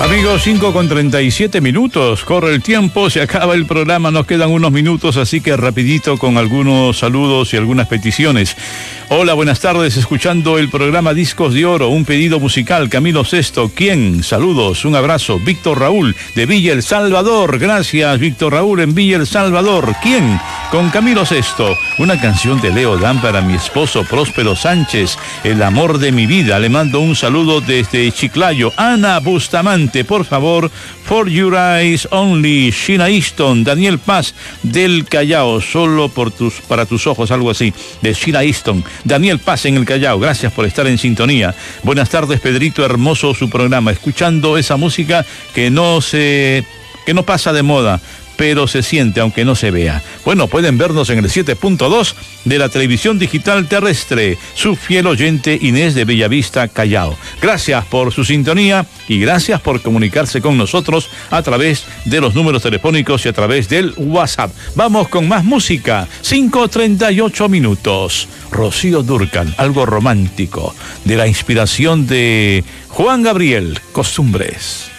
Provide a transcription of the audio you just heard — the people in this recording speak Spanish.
Amigos, 5:37, corre el tiempo, se acaba el programa, nos quedan unos minutos, así que rapidito con algunos saludos y algunas peticiones. Hola, buenas tardes, escuchando el programa Discos de Oro, un pedido musical, Camilo Sesto. ¿Quién? Saludos, un abrazo, Víctor Raúl, de Villa El Salvador. Gracias, Víctor Raúl, en Villa El Salvador. ¿Quién? Con Camilo Sesto, una canción de Leo Dan para mi esposo Próspero Sánchez, el amor de mi vida. Le mando un saludo desde Chiclayo. Ana Bustamante, por favor, For Your Eyes Only, Sheena Easton. Daniel Paz, del Callao, solo para tus ojos, algo así, de Sheena Easton. Daniel Paz en el Callao, gracias por estar en sintonía. Buenas tardes, Pedrito, hermoso su programa, escuchando esa música que no pasa de moda, pero se siente aunque no se vea. Bueno, pueden vernos en el 7.2 de la televisión digital terrestre. Su fiel oyente Inés de Bellavista, Callao. Gracias por su sintonía y gracias por comunicarse con nosotros a través de los números telefónicos y a través del WhatsApp. Vamos con más música. 5:38. Rocío Dúrcal, algo romántico, de la inspiración de Juan Gabriel, Costumbres.